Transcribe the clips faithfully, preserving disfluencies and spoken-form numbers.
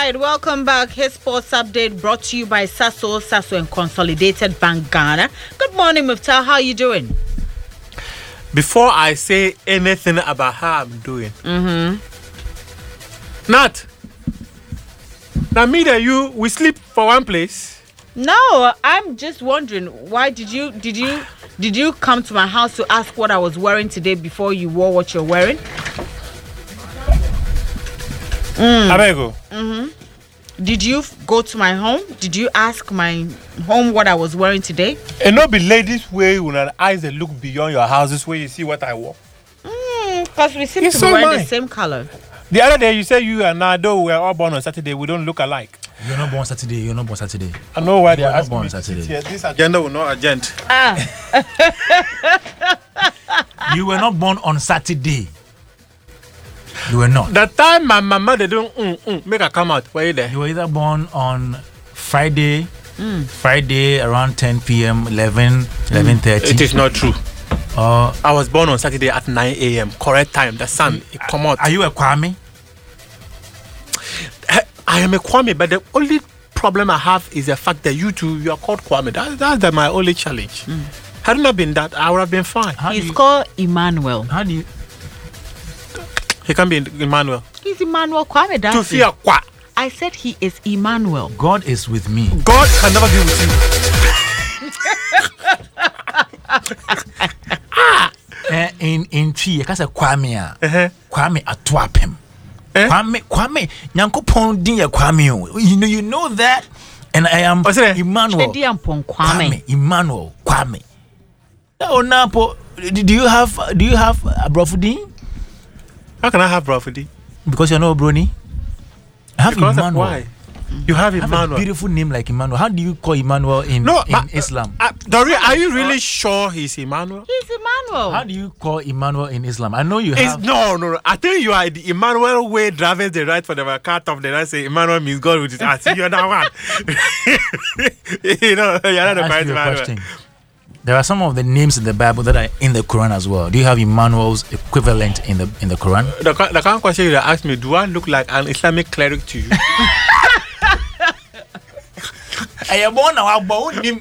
right, welcome back. His sports update brought to you by Sasso, Sasso and Consolidated Bank Ghana. Good morning, Muftah. How are you doing? Before I say anything about how I'm doing, Mm-hmm. Nat, now me and you, we sleep for one place. No, I'm just wondering why did you did you did you come to my house to ask what I was wearing today before you wore what you're wearing? Mm. I go. Mm-hmm. Did you go to my home? Did you ask my home what I was wearing today? And not be ladies way when an eyes that look beyond your houses where you see what I wore. Because mm, we seem it's to be so wearing mine. the same color. The other day you said you and Nado were all born on Saturday. We don't look alike. You're not born Saturday. You're not born Saturday. I know why they're not born Saturday. Here. This agenda will not agenda. Ah. You were not born on Saturday. You were not. The time my mama they don't mm, mm, make her come out. Were you there? You were either born on Friday, mm. Friday around ten p.m., eleven, eleven thirty. It is not true. Uh, I was born on Saturday at nine a.m. Correct time. The sun it come out. Are you a Kwame? I, I am a Kwame, but the only problem I have is the fact that you two you are called Kwame. That, that's the, my only challenge. Mm. Had it not been that, I would have been fine. How He's you, called Emmanuel. How do you? He can be Emmanuel. He's Emmanuel Kwame. To fear Kwa. I said he is Emmanuel. God is with me. God can never be with you. uh, in in tree, I can say Kwame. Uh-huh. Kwame Atwapem. Eh? Kwame Kwame Nyankopon din ya Kwame. You know you know that. And I am Emmanuel. Kwame Emmanuel Kwame. Oh, Napo, do you have do you have a Brofudin? How can I have Brofudin? Because you're not Brony. I have because Emmanuel. Why? You have I Emmanuel. Have a beautiful name like Emmanuel. How do you call Emmanuel in, no, in but, Islam? Uh, uh, Dori, are you really sure he's Emmanuel? He's Emmanuel. How do you call Emmanuel in Islam? I know you it's, have. No, no, no. I think you are the Emmanuel way driving the right for the car top. Then I say Emmanuel means God with his ass. You're that one. You know, you're not the right Emmanuel. There are some of the names in the Bible that are in the Quran as well. Do you have Emmanuel's equivalent in the in the Quran? The, the kind of question you asked me, do I look like an Islamic cleric to you? I am born now. I'm born. You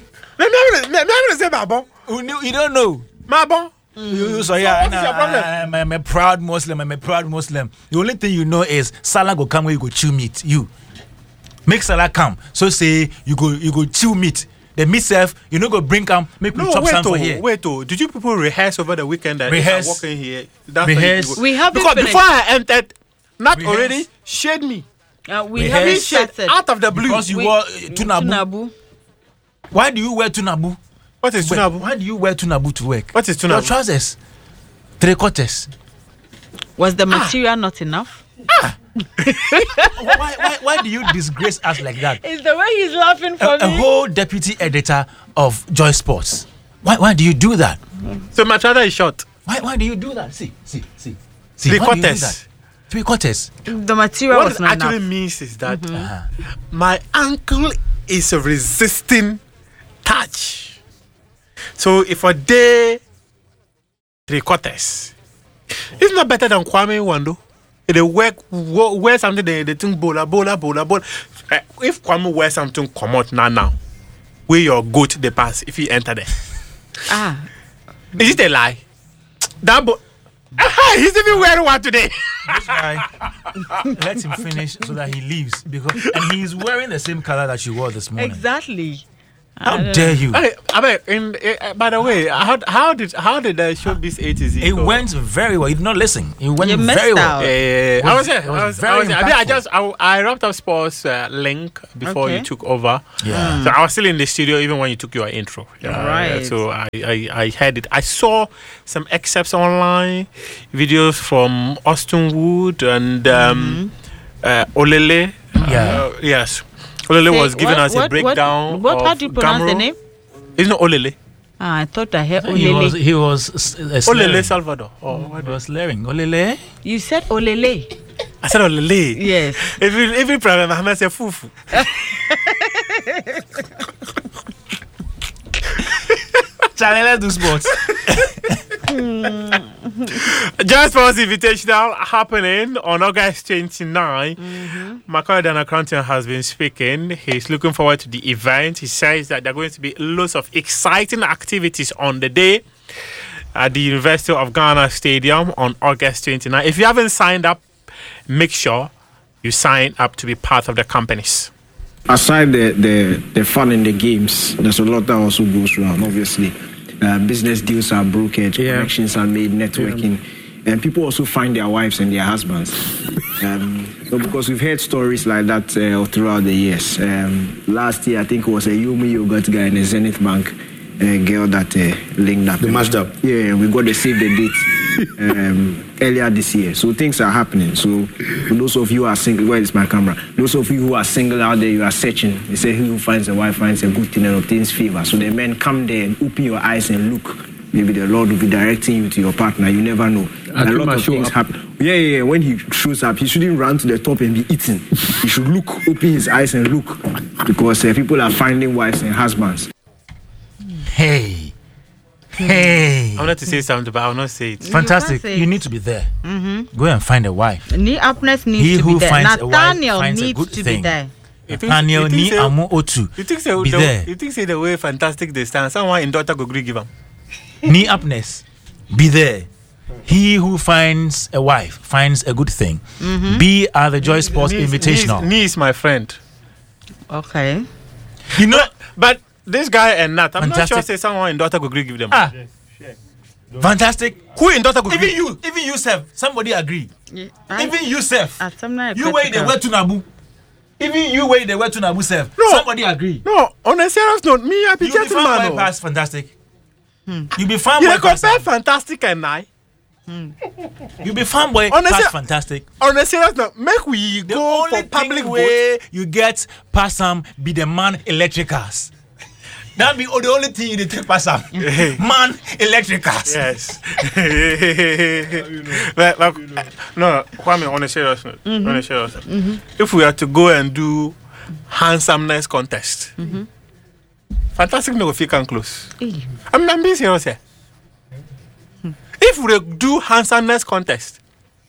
don't know. Mm. You, so yeah, so nah, I'm, I'm a proud Muslim. I'm a proud Muslim. The only thing you know is Salah go come where you go chew meat. You make Salah come. So say you go you go chew meat. The meat self, you know, go bring come, make me no, chop some for oh, here. Wait, oh, did you people rehearse over the weekend that rehearse, walking here? That's rehearse. We have because finished. Before I entered, not rehearse. already shade me. Uh, we haven't started out of the blue because you we, wore uh, tunabu. tunabu. Why do you wear tunabu? What is tunabu? Why do you wear tunabu to work? What is tunabu? Your trousers, three quarters. Was the material ah. not enough? Ah. why, why, why do you disgrace us like that? It's the way he's laughing for a, me. A whole deputy editor of Joy Sports. Why why do you do that? So my trouser is short. Why why do you do that? See, see, see. see Three quarters. Three quarters. The material what was it not actually enough. means is that mm-hmm. uh-huh. my ankle is resisting touch. So if a day three quarters, it's not better than Kwame Wando. They work wear something they they think bola bola bola bola. Uh, if Kwame wear something come out now now, where your goat the pass if he enter there. Ah, is it a lie? That bo- he's even wearing one today. This guy, let him finish so that he leaves because and he's wearing the same color that you wore this morning. Exactly. How dare you? I, I mean, in, uh, by the way, how how did how did the showbiz A to Z It go? went very well. You did not listen. It went you very well. out. Uh, was, I was here. was I was, very I, was, I, mean, I impactful. just I, I wrapped up sports uh, link before Okay. you took over. Yeah. So I was still in the studio even when you took your intro. Yeah. Right. So I, I I heard it. I saw some excerpts online, videos from Austin Wood and um, mm-hmm. uh, Olele. Yeah. Uh, yes. Olele Say, was giving what, us what, a breakdown. What, what of how do you pronounce Gamro. the name? It's not Olele. Ah, I thought I heard He was Olele. he was uh, Olele Salvador. Oh, what He was slurring. Olele. You said Olele. I said Olele. Yes. Every every problem I say fufu. Charlie, let's do sports. Joy Sports Invitational happening on August twenty-ninth. Mm-hmm. Macaulay Danakranton has been speaking. He's looking forward to the event. He says that there are going to be lots of exciting activities on the day at the University of Ghana Stadium on August twenty-ninth. If you haven't signed up, make sure you sign up to be part of the companies. Aside the, the, the fun in the games, there's a lot that also goes around, obviously. Uh, business deals are brokered, yeah. Connections are made, networking, yeah. And people also find their wives and their husbands. um, so because we've heard stories like that uh, throughout the years. Um, last year, I think it was a Yumi Yogurt guy and a Zenith Bank uh, girl that uh, linked up. They matched up. Yeah, we got the save the date um, earlier this year. So things are happening. So for those of you who are single, where is my camera? Those of you who are single out there, you are searching. They say he who finds a wife finds a good thing and obtains favor. So the men come there and open your eyes and look. Maybe the Lord will be directing you to your partner. You never know. A lot of things happen. Yeah, yeah, yeah. When he shows up, he shouldn't run to the top and be eaten. He should look, open his eyes and look. Because uh, people are finding wives and husbands. Hey. Hey. I wanted to say something, but I will not say it. Fantastic. You, you need to be there. Mm-hmm. Go and find a wife. Ni Upness needs he to who be there. Finds Nathaniel a wife finds needs a good to thing. be there. Nathaniel ni Amu Otu. You think so? Be the, there. You think say the way fantastic they stand? Someone in daughter go give him. Ni Upness. Be there. He who finds a wife finds a good thing. Mm-hmm. Be at the Joy Sports Ni, Invitational. Ni is my friend. Okay. You know, but, but this guy and Nat, I'm fantastic. not sure say someone in daughter go give them. Ah. Fantastic. Who in daughter go Even you, even you, Seth, somebody agree. Yeah, even you, Seth. You wait the way to Nabu. Even you wait the way to Nabu, Seth. No. Somebody agree. No, on a serious note, me, I be gentleman. You be past fantastic. Hmm. You be fanboy. You compare fantastic and I. Hmm. You be fanboy past fantastic. On a serious note, make we the go only for public way you get past some be the man electric cars. That be the only thing you take pass up. Man, electric cars. Yes. but, but, no, Kwame, on a serious note, mm-hmm. on a serious note, mm-hmm. if we are to go and do handsomeness contest, mm-hmm. fantastic no if you can close. Mm-hmm. I'm, I'm being serious here. Mm-hmm. If we do handsomeness contest,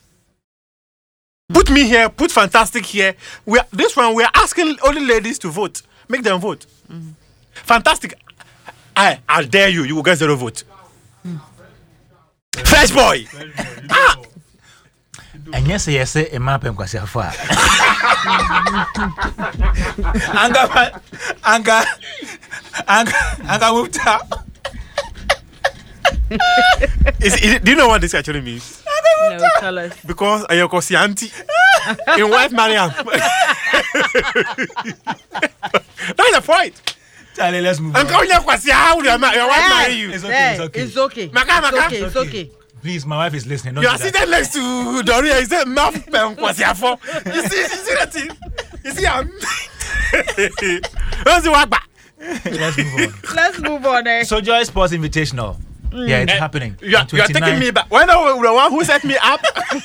put me here, put fantastic here. We are, this one we are asking only ladies to vote. Make them vote. Mm-hmm. Fantastic. I I dare you, you will get zero vote. Mm. Fresh boy. Fresh boy. Ah. And yes, yes, a map and quasi far. Anga, Anga, Anga, Anga moved out. Is, is, do you know what this actually means? No, tell us. Because Ayoko si auntie in White Mariam. That's the point. Charlie, let's move on. Your wife marry you. It's okay. It's okay. It's okay. Maka, Maka. It's okay. It's okay. Please, my wife is listening. Don't you are sitting next to Doria. Is that mouth? You see, you see that thing? You see, I'm. Let's move on. Let's move on. Eh? So, Joy Sports Invitational. Mm. Yeah, it's uh, happening. You are, you are taking me back. When I was the one who set me up.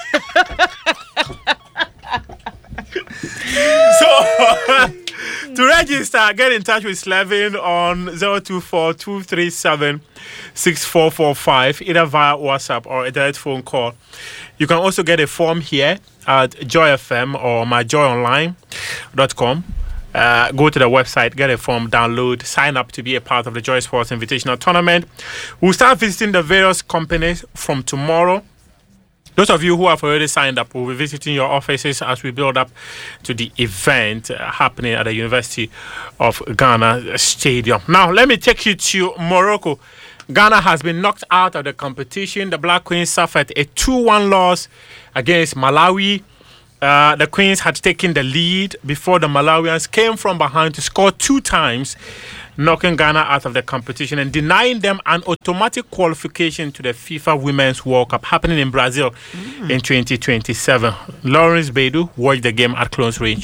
So. To register, get in touch with Slevin on zero two four, two three seven, six four four five, either via WhatsApp or a direct phone call. You can also get a form here at Joy F M or my joy online dot com. Uh, go to the website, get a form, download, sign up to be a part of the Joy Sports Invitational Tournament. We'll start visiting the various companies from tomorrow. Those of you who have already signed up will be visiting your offices as we build up to the event uh, happening at the University of Ghana Stadium. Now, let me take you to Morocco. Ghana has been knocked out of the competition. The Black Queens suffered a two one loss against Malawi. Uh, the Queens had taken the lead before the Malawians came from behind to score two times, knocking Ghana out of the competition and denying them an automatic qualification to the FIFA Women's World Cup happening in Brazil mm. in twenty twenty-seven. Lawrence Beidou watched the game at close range.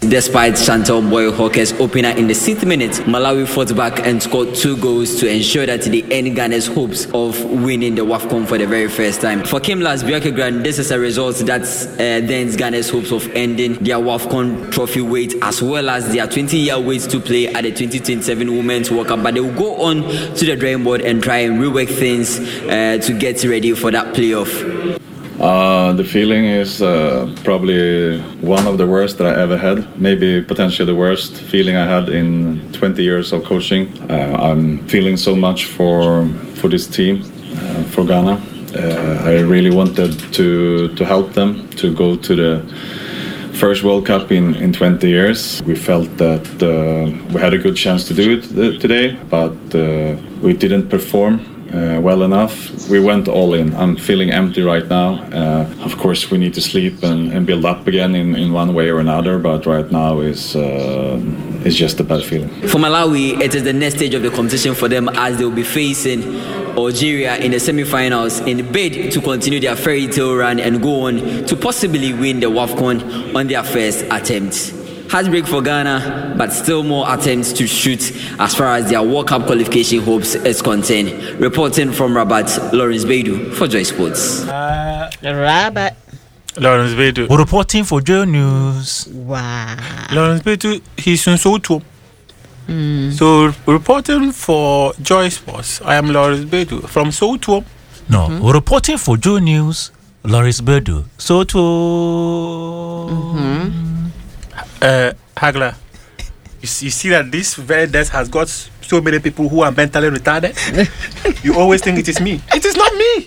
Despite Chantal Boy Hawker's opener in the sixth minute, Malawi fought back and scored two goals to ensure that they end Ghana's hopes of winning the WAFCON for the very first time. For Kimlas Björkegren, this is a result that uh, ends Ghana's hopes of ending their WAFCON trophy wait as well as their twenty-year wait to play at the twenty twenty-seven Women's World Cup. But they will go on to the drawing board and try and rework things uh, to get ready for that playoff. Uh, the feeling is uh, probably one of the worst that I ever had. Maybe potentially the worst feeling I had in twenty years of coaching. Uh, I'm feeling so much for for this team, uh, for Ghana. Uh, I really wanted to to help them to go to the first World Cup in, in twenty years. We felt that uh, we had a good chance to do it th- today, but uh, we didn't perform Uh, well enough. We went all in. I'm feeling empty right now. Uh, of course, we need to sleep and, and build up again in, in one way or another, but right now is uh, it's just a bad feeling. For Malawi, it is the next stage of the competition for them as they will be facing Algeria in the semi-finals in the bid to continue their fairy tale run and go on to possibly win the WAFCON on their first attempt. Heartbreak for Ghana, but still more attempts to shoot as far as their World Cup qualification hopes is concerned. Reporting from Rabat, Lawrence Beidou for Joy Sports. Uh, Rabat. Lawrence Beidou. Reporting for Joy News. Wow. Lawrence Beidou, he's in Soto. Mm. So, reporting for Joy Sports, I am Lawrence Beidou from Soto. No, mm-hmm. Reporting for Joy News, Lawrence Beidou. Soto. Mm-hmm. Uh, Hagler, you see, you see that this very desk has got so many people who are mentally retarded. You always think it is me. It is not me.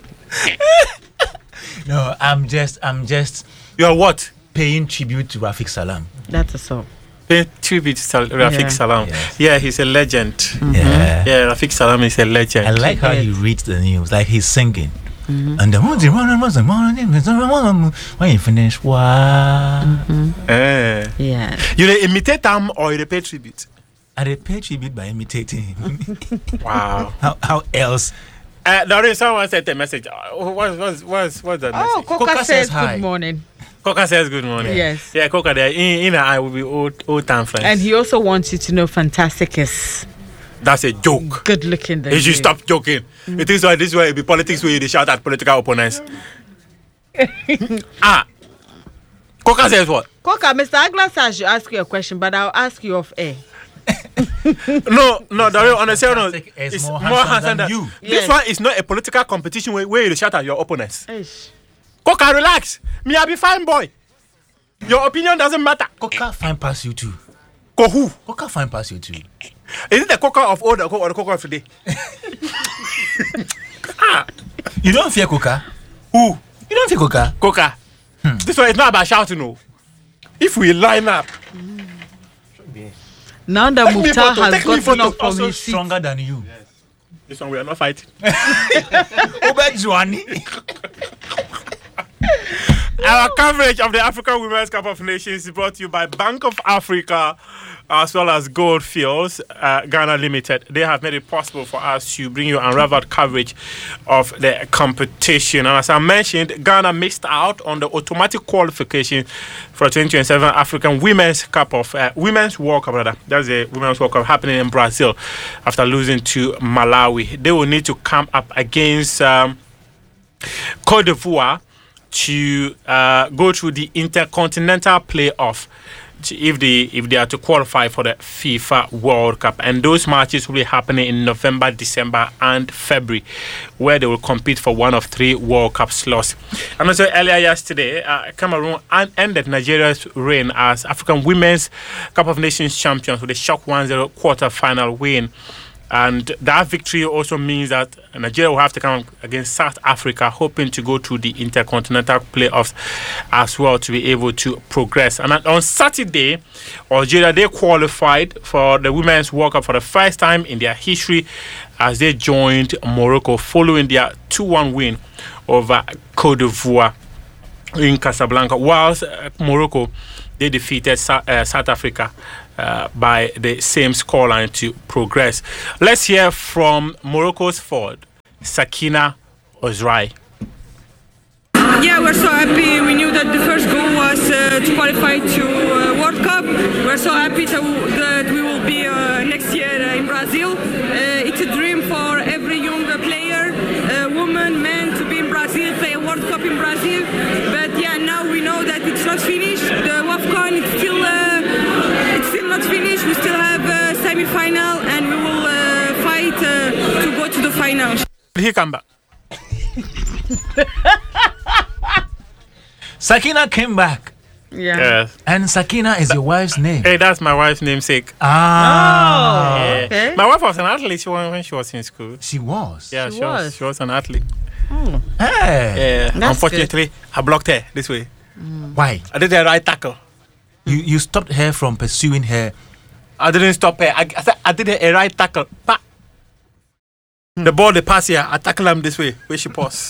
No, I'm just, I'm just. You are what? Paying tribute to Rafiq Salam. That's a song. Paying tribute to Sal- Rafiq yeah. Salam. Yes. Yeah, he's a legend. Mm-hmm. Yeah, yeah, Rafiq Salam is a legend. I like how he reads the news, like he's singing. Mm-hmm. And the ones when you finish, wow. Mm-hmm. Uh, yeah. You imitate him or you pay tribute? I pay tribute by imitating him. Wow. How how else? Uh, there is someone sent a message. Uh, what's what's what's what's that oh, message? Coca, Coca says, says good morning. Coca says good morning. Yes. Yeah, Coca there. In, in I will be old old time friends. And he also wants you to know Fantastic is. That's a joke. Good looking. You should stop joking. Mm. It is why this way it be politics where they shout at political opponents. ah. Coca says what? Coca, Mister Aglas, I should ask you a question, but I'll ask you off air. no, no, Dario, on the same note, it's, it's more more handsome, handsome than, than you. This yes. one is not a political competition where, where you shout at your opponents. Ish. Coca, relax. Me, I be fine boy. Your opinion doesn't matter. Coca fine past you too. Ko who? Coca fine past you too. Is it the Coca of old or the Coca of today? ah. You don't fear Coca? Who? You don't fear Coca? Coca. Hmm. This one is not about shouting, no. If we line up. Mm. Now that Mukhtar has gotten up from his seat. Stronger than you. Yes. This one we are not fighting. Our coverage of the African Women's Cup of Nations is brought to you by Bank of Africa as well as Goldfields uh, Ghana Limited. They have made it possible for us to bring you unraveled coverage of the competition. And as I mentioned, Ghana missed out on the automatic qualification for the twenty twenty-seven African Women's Cup of uh, Women's World Cup. Rather, that's the Women's World Cup happening in Brazil after losing to Malawi. They will need to come up against um, Cote d'Ivoire to uh, go through the intercontinental playoff to, if they if they are to qualify for the FIFA World Cup, and those matches will be happening in November, December, and February, where they will compete for one of three World Cup slots. And also earlier yesterday, uh, Cameroon ended Nigeria's reign as African Women's Cup of Nations champions with a shock one zero quarter-final win. And that victory also means that Nigeria will have to come against South Africa, hoping to go to the intercontinental playoffs as well to be able to progress. And on Saturday, Algeria, they qualified for the Women's World Cup for the first time in their history as they joined Morocco following their two one win over Cote d'Ivoire in Casablanca, whilst uh, Morocco, they defeated Sa- uh, South Africa uh, by the same scoreline to progress. Let's hear from Morocco's forward, Sakina Ozrai. Yeah, we're so happy. We knew that the first goal was uh, to qualify to uh, World Cup. Did he come back? Sakina came back. Yeah. Yes. And Sakina is your wife's name. Hey, that's my wife's namesake. Ah. Oh, Yeah. okay. My wife was an athlete when she was in school. She was. Yeah, She she, was. was. She was an athlete. Hey. Yeah. That's Unfortunately, I blocked her this way. Why? I did the right tackle. You you stopped her from pursuing her. I didn't stop her. I, I, said, I did a right tackle. Pa. The ball, the pass here, I tackle him this way, where she paused.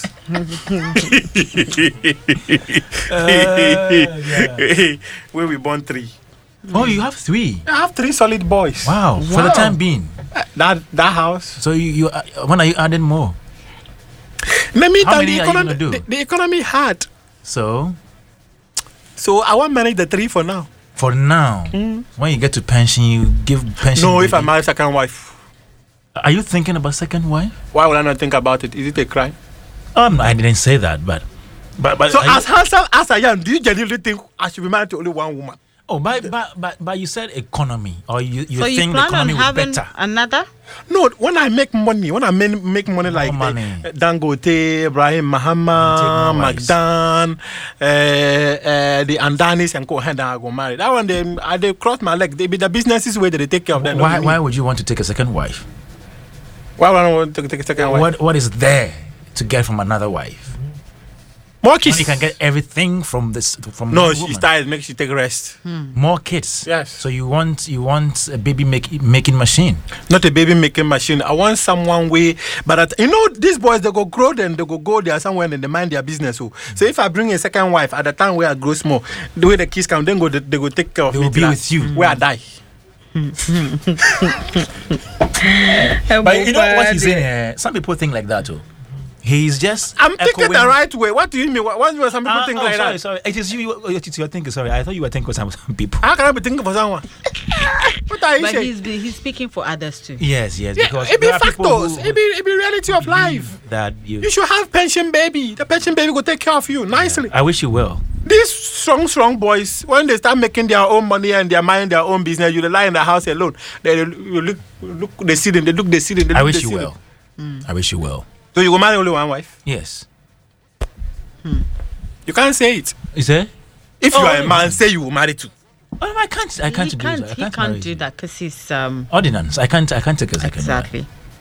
Where we born three. Oh, you have three. I have three solid boys. Wow. For the time being. That that house. So you, you uh, when are you adding more? In the meantime, How many the are you economy, gonna do? the, the economy hard. So So I want to manage the three for now. for now, when you get to pension, you give pension. No, if I baby. marry second wife, Are you thinking about second wife? why would I not think about it? Is it a crime? Um, I didn't say that, but but but. So are you- as handsome as I am, do you genuinely think I should be married to only one woman? oh, but, but but but you said economy, or you you So you think the plan on economy was having better? another? No, when I make money, when I make, make money like money. uh, Dangote, Ibrahim Mahama, Take more wives. Magdan, uh, uh, the Andanis, and go ahead and I go marry. That one, they, I, they cross my leg. They be the businesses where they take care of them. Why not me. why would you want to take a second wife? Why would I want to take a second wife? What what is there to get from another wife? More When kids. you can get everything from this from No, one she's woman. tired. Make she take rest. More kids. Yes. So you want you want a baby make, making machine. Not a baby making machine. I want someone way, but at, you know, these boys they go grow, then they go go there somewhere and they mind their business. So, so if I bring a second wife at the time where I grow small, the way the kids come, then go they, they go take care of They me will be till I- with you. where I die. But you know what he's saying here? Some people think like that too. He's just I'm thinking echoing- the right way. What do you mean? What, what do some people Ah, think oh, like sorry, that? sorry. It is you. you- It's your thinking. Sorry, I thought you were thinking of some, some people. How can I be thinking for someone? What are you But saying? he's be- he's speaking for others too. Yes, yes. Yeah, Because it be there are people factors. who- It be it be reality of life. that you. You should have pension baby. The pension baby will take care of you nicely. I wish you well. These strong, strong boys, when they start making their own money and they're minding their own business, you lie in the house alone. They you look, look, they see them, they look, they see them. They I look, wish they you see well. them. I wish you well. So you go marry only one wife? Yes. You can't say it. Is there? If Oh, you are a no, man, no. say you will marry two. Oh, I can't. I can't he do can't. that. I He can't, can't marry do you. that because he's um Ordinance. I can't. I can't take a second. wife. exactly.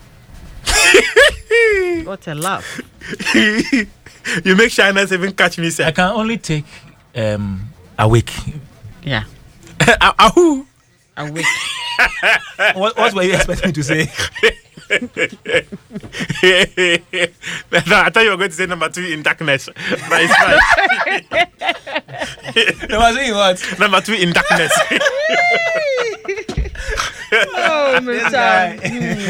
What a laugh. You make shyness even catch me, I sir. can only take um a week. Yeah. Ahoo. A week. What, what were you expecting me to say? No, I thought you were going to say number two in darkness. But it's fine. No, I was saying what? Number two in darkness. Oh, Mister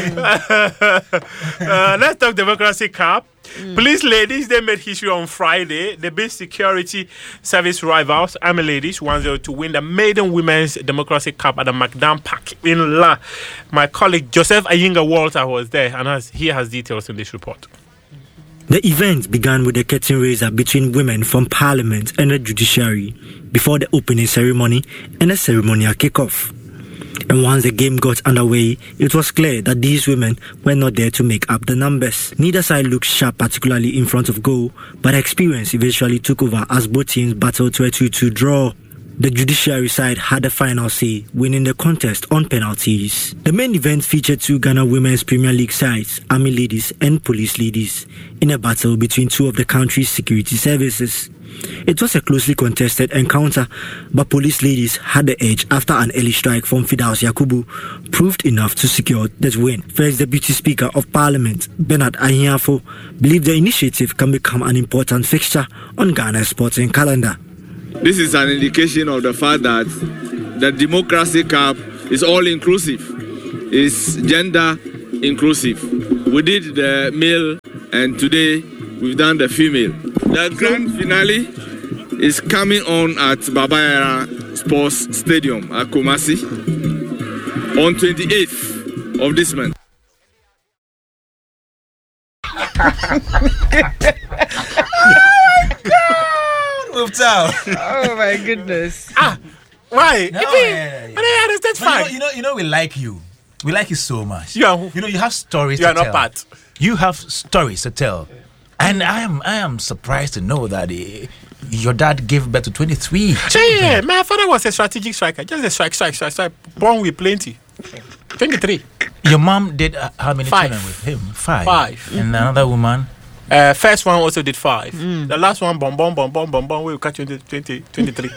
uh, let's talk Democracy Cup. Police ladies, they made history on Friday. The big security service rivals, Army ladies, one zero to win the maiden women's Democracy Cup at the McDam Park in La. My colleague Joseph Ayinga Walter was there, and has, he has details in this report. The event began with a curtain raiser between women from Parliament and the judiciary before the opening ceremony and a ceremonial kickoff. And once the game got underway, it was clear that these women were not there to make up the numbers. Neither side looked sharp, particularly in front of goal, but experience eventually took over as both teams battled to a two two draw. The judiciary side had the final say, winning the contest on penalties. The main event featured two Ghana Women's Premier League sides, Army Ladies and Police Ladies, in a battle between two of the country's security services. It was a closely contested encounter, but Police Ladies had the edge after an early strike from Fidaus Yakubu proved enough to secure the win. First Deputy Speaker of Parliament, Bernard Ahiafo, believed the initiative can become an important fixture on Ghana's sporting calendar. This is an indication of the fact that the Democracy Cup is all-inclusive, it's gender-inclusive. We did the male, and today we've done the female. The grand finale is coming on at Babayara Sports Stadium at Kumasi on twenty-eighth of this month. Moved out. Oh my goodness. Ah, why? No, If yeah, he- yeah, yeah. But I understand No, you, know, fine. you know, you know, we like you. We like you so much. You are who? You know, you have stories You to are not tell. part. you have stories to tell. And I am I am surprised to know that uh, your dad gave birth to twenty-three. Yeah, my father was a strategic striker. Just a strike, strike, strike, strike. Born with plenty. twenty-three. Your mom did uh, how many Five. children with him? Five. Five. And another woman? Uh, first one also did five. Mm. The last one, bomb, bomb, bomb, bomb, bomb, bomb. We will catch twenty, twenty, twenty-three.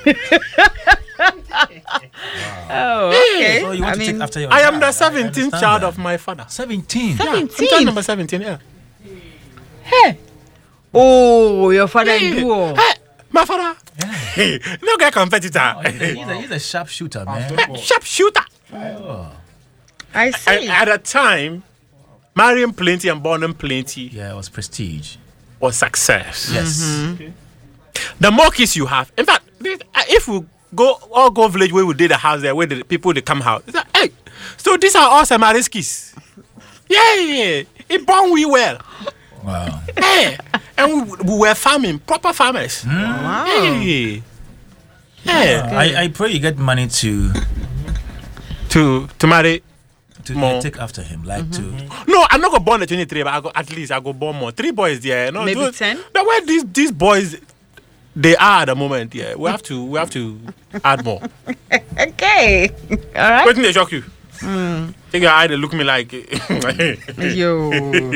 Oh, okay. So you want I to mean, take after your I dad. am the seventeenth child that. of my father. seventeen. Yeah, I'm seventeen. child number seventeen, yeah. Hey. Oh, your father hey. duo. Hey, my father. Yeah. Hey, no guy competitor. Oh, he's, a, he's, a, he's a sharp shooter, man. Hey, sharp shooter. Oh. I see. At, at a time, marrying plenty and born plenty. Yeah, it was prestige. Was success. Yes. Mm-hmm. The more kids you have, in fact, if we go all go village where we did a house there, where the people they come out, it's like, hey, so these are all Samari's kids. Yeah, yeah, it born we well. Wow. Hey, and we, we were farming, proper farmers. Mm. Wow. Hey. Yeah. I, I pray you get money to to to marry. To more. take after him, like mm-hmm. to. No, I'm not gonna born at twenty-three, but I go at least I go born more. Three boys there. No, maybe those, ten. The way these these boys they are at the moment, yeah. We have to we have to add more. Okay. All right. What did they shock you? Mm. Take your eye, they look me like. Yo.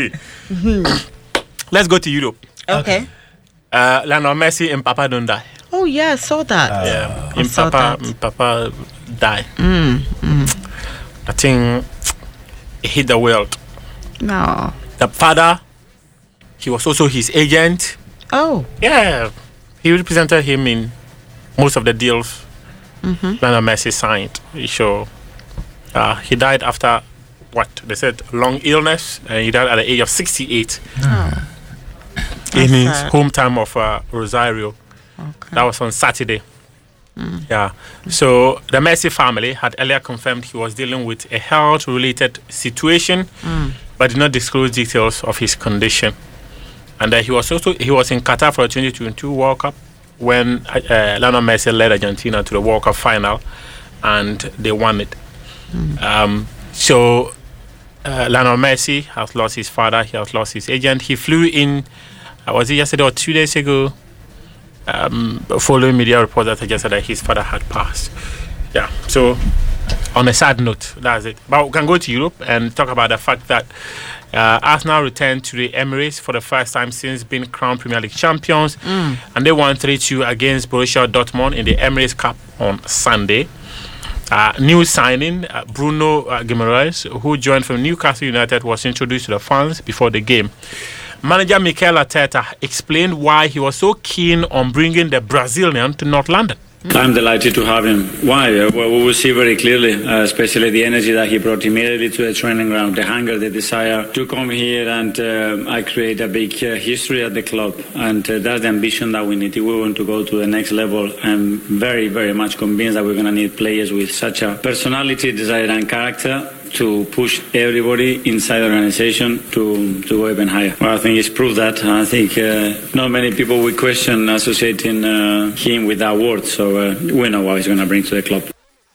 Let's go to Europe. Okay. Uh, Lionel Messi and Papa don't die. Oh yeah, I saw that. Uh, yeah, I in saw Papa, that. in Papa die. Mm, mm. I think it hit the world. No. The father, he was also his agent. Oh. Yeah, he represented him in most of the deals mm-hmm. Lionel Messi signed. So uh, he died after what they said long illness, and he died at the age of sixty-eight oh. in his sad. hometown of uh, Rosario. Okay. That was on Saturday. Mm. Yeah. So the Messi family had earlier confirmed he was dealing with a health-related situation, mm. but did not disclose details of his condition. And uh, he was also he was in Qatar for the twenty twenty-two World Cup when uh, Lionel Messi led Argentina to the World Cup final, and they won it. Mm. Um, so uh, Lionel Messi has lost his father. He has lost his agent. He flew in. Uh, was it yesterday or two days ago? Um, following media reports that suggested that his father had passed. Yeah. So, on a sad note, that's it. But we can go to Europe and talk about the fact that uh, Arsenal returned to the Emirates for the first time since being crowned Premier League champions, mm. and they won three two against Borussia Dortmund in the Emirates Cup on Sunday. Uh, new signing, uh, Bruno uh, Guimaraes, who joined from Newcastle United, was introduced to the fans before the game. Manager Mikel Arteta explained why he was so keen on bringing the Brazilian to North London. I'm delighted to have him. Why? Uh, well, we will see very clearly, uh, especially the energy that he brought immediately to the training ground, the hunger, the desire to come here and uh, I create a big uh, history at the club. And uh, that's the ambition that we need. If we want to go to the next level, I'm very, very much convinced that we're going to need players with such a personality, desire and character to push everybody inside the organization to, to go even higher. Well, I think it's proved that. I think uh, not many people will question associating uh, him with that word, so uh, we know what he's going to bring to the club.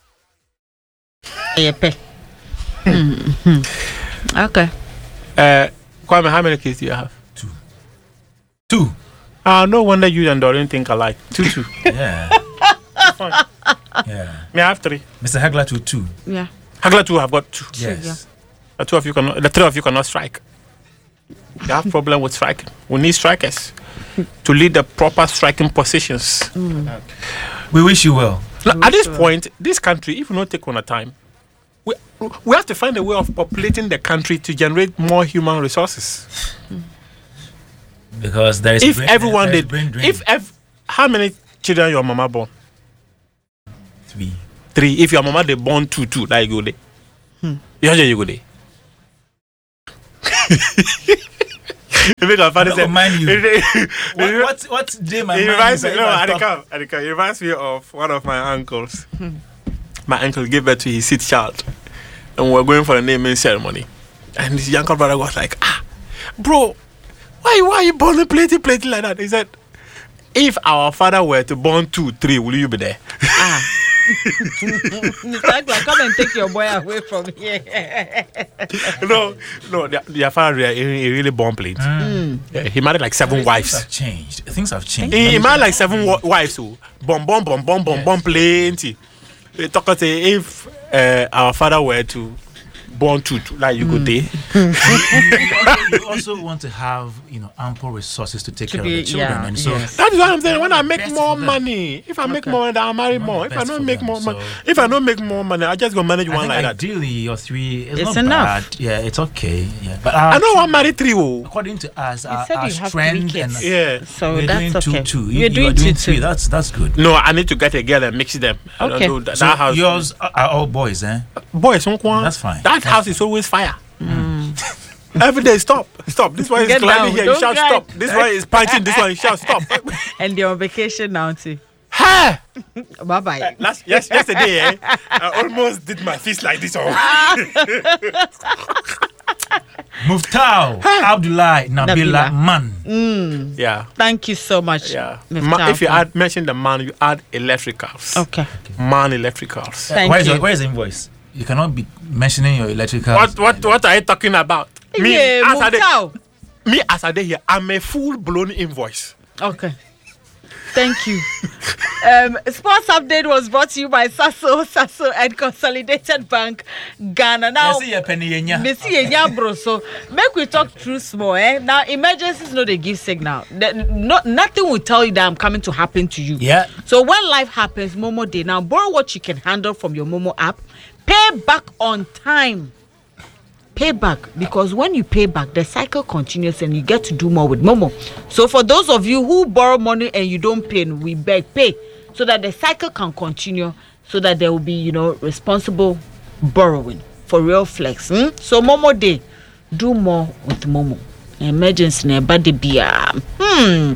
Okay. Uh, Kwame, how many kids do you have? Two. Two. Uh, no wonder you and Doreen think alike. Two, two. Yeah. Fine. Yeah. Me, I have three. Mister Hagler, two, two. Yeah. Hagler, two, I've got two. Yes. Yeah. The two of you cannot. The three of you cannot strike. You have problem with striking. We need strikers to lead the proper striking positions. Mm. We wish you well. Now, at this point, this country, if we don't take on a time, we we have to find a way of populating the country to generate more human resources. Because there is if brain, everyone there is did, brain drain. if ev- how many children your mama born? Three. Three. If your mama they born two, two, that you go there. Hmm. You you go there. You make a funny I don't mind you. It, what, what, what day my it mind reminds is me, no, I Adika, Adika, it reminds me of one of my uncles. My uncle gave birth to his sixth child, and we were going for a naming ceremony. And his younger brother was like, "Ah, bro, why, why are you born plenty, plenty like that?" He said, "If our father were to born two, three, will you be there?" Ah. Like, come and take your boy away from here. no, no, their, their father he, he really born plenty. Mm. Yeah, he married like seven Things wives. Things have changed. Things have changed. He, he married like seven wa- wives. So, bomb, bomb, bomb, bomb, bomb, bomb, plenty. They talk about if uh, our father were to born to like you mm. could day. You also want to have, you know, ample resources to take to care be, of the children, yeah, and so yes. That is what I'm saying. When I make more money, if I make okay. more money, I'll marry more. If I don't make them, more money, so if I don't make more money, I just go manage I one think like ideally, that. Your three is it's not enough. bad. Yeah, it's okay. Yeah, but I don't want marry three. Oh. According to us, you our, said our you have strength three and kids. Yeah, so we're that's doing okay. two, two. We're You, doing, you are doing two, three. two. That's that's good. No, I need to get a girl and mix them. I Okay. don't know that, So that house. yours are all boys, eh? Boys, that's fine. That That's house fine. is always fire. Mm. Every day, stop, stop. This one is Get climbing down. here. Don't You shout cry. stop. This one is punching. This one you shout stop. And they're on vacation now too. Ha! Bye bye. Last yes, yesterday, eh, I almost did my fist like this. Oh. Muftau Abdullah Nabila Nabila. Man. Mm. Yeah. Thank you so much. Yeah. Mister Ma- if you Alpha. add mention the man, you add electricals. Okay. Man electricals. Thank Where is you. your, where is the invoice? You cannot be mentioning your electrical. What what what are you talking about? Me Yeah, as I dey- Muftau. me as I dey here, I'm a full blown invoice. Okay. Thank you. um, Sports Update was brought to you by Sasso, Sasso and Consolidated Bank, Ghana. Now, Yes, yeah, penny, yeah. Messi Enya bro. So make we talk through small. Eh? Now emergencies no they give signal. The, no, nothing will tell you that I'm coming to happen to you. Yeah. So when life happens, Momo Day. Now borrow what you can handle from your Momo app. Pay back on time. Pay back, because when you pay back, the cycle continues and you get to do more with Momo. So for those of you who borrow money and you don't pay, we beg pay so that the cycle can continue, so that there will be, you know, responsible borrowing for real flex. Hmm? So Momo Day, do more with Momo. Emergency never the beer. Hmm.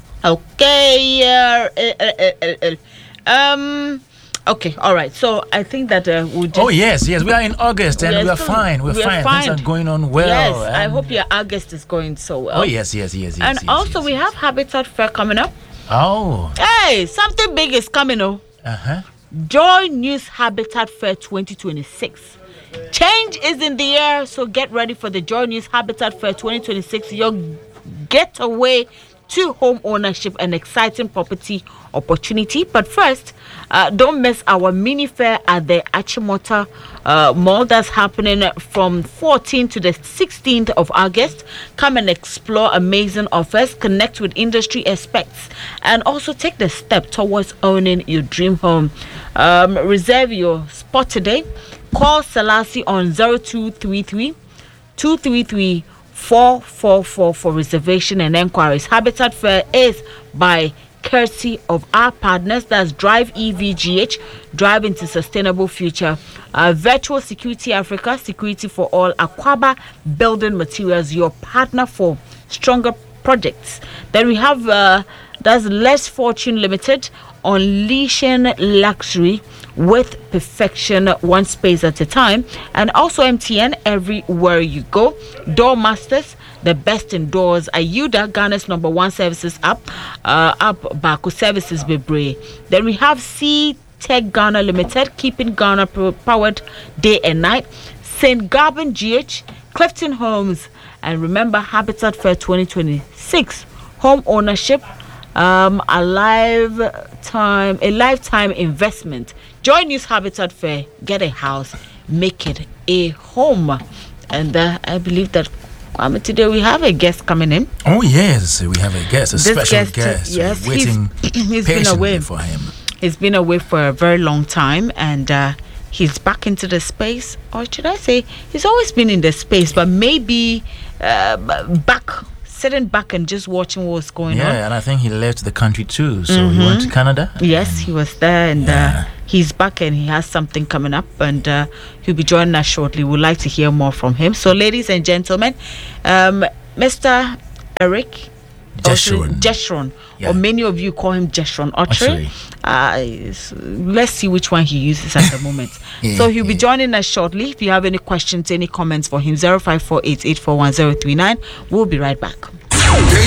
Okay. Uh, uh, uh, uh, uh, um. Okay, all right. So I think that uh, we'll just... Oh, yes, yes. We are in August and Yes, we are so fine. We're, we're fine. fine. Things are going on well. Yes, I and- hope your August is going so well. Oh, yes, yes, yes, yes. And yes, also, yes, we yes. have Habitat Fair coming up. Oh. Hey, something big is coming, oh. Uh-huh. Joy News Habitat Fair twenty twenty-six. Change is in the air, so get ready for the Joy News Habitat Fair twenty twenty-six. Your getaway to home ownership and exciting property opportunity. But first, uh, don't miss our mini fair at the Achimota uh, Mall that's happening from fourteenth to the sixteenth of August. Come and explore amazing offers, connect with industry experts, and also take the step towards owning your dream home. Um, reserve your spot today. Call Selassie on zero two three three, two three three, four four four for reservation and enquiries. Habitat Fair is by courtesy of our partners, that's Drive E V G H, Drive into Sustainable Future, uh, Virtual Security Africa, Security for All, Aquaba Building Materials, your partner for stronger projects. Then we have uh, that's Less Fortune Limited, unleashing luxury with perfection, one space at a time. And also M T N, everywhere you go. Door Masters, the best indoors. Ayuda, Ghana's number one services app, uh, app Baku Services Bebre. Then we have C Tech Ghana Limited, keeping Ghana powered day and night. Saint Garben G H, Clifton Homes, and remember Habitat Fair twenty twenty-six, home ownership, um, a lifetime, a lifetime investment. Join News Habitat Fair, get a house, make it a home. And uh, I believe that um, today we have a guest coming in. Oh, yes, we have a guest, a This special guest, guest. yes, We're waiting he's, he's been patiently away for him. He's been away for a very long time, and uh, he's back into the space, or should I say, he's always been in the space, but maybe uh, back, sitting back and just watching what's going yeah, on. and I think he left the country too. So Mhm. he went to Canada. Yes, he was there, and Yeah. uh, he's back, and he has something coming up, and uh, he'll be joining us shortly. We'd like to hear more from him. So, ladies and gentlemen, um, Mister Eric Jeshurun. Jeshurun, Yeah. or many of you call him Jeshurun Otri. Uh, s- let's see which one he uses at the moment. Yeah, So he'll be yeah. joining us shortly. If you have any questions, any comments for him, zero five four eight eight four one zero three nine. We'll be right back.